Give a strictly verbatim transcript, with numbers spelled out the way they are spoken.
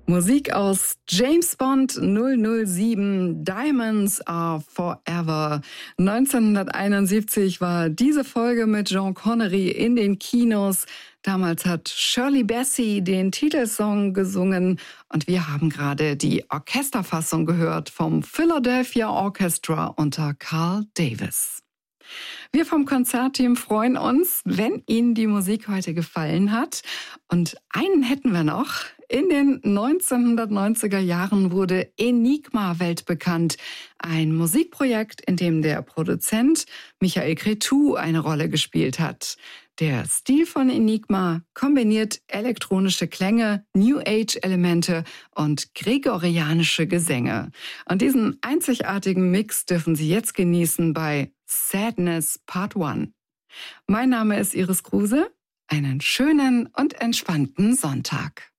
Musik aus James Bond null null sieben, Diamonds Are Forever. neunzehnhunderteinundsiebzig war diese Folge mit Sean Connery in den Kinos. Damals hat Shirley Bassey den Titelsong gesungen und wir haben gerade die Orchesterfassung gehört vom Philadelphia Orchestra unter Carl Davis. Wir vom Konzertteam freuen uns, wenn Ihnen die Musik heute gefallen hat. Und einen hätten wir noch. In den neunzehnhundertneunziger Jahren wurde Enigma weltbekannt. Ein Musikprojekt, in dem der Produzent Michael Cretu eine Rolle gespielt hat. Der Stil von Enigma kombiniert elektronische Klänge, New Age-Elemente und gregorianische Gesänge. Und diesen einzigartigen Mix dürfen Sie jetzt genießen bei Sadness Part eins. Mein Name ist Iris Kruse. Einen schönen und entspannten Sonntag.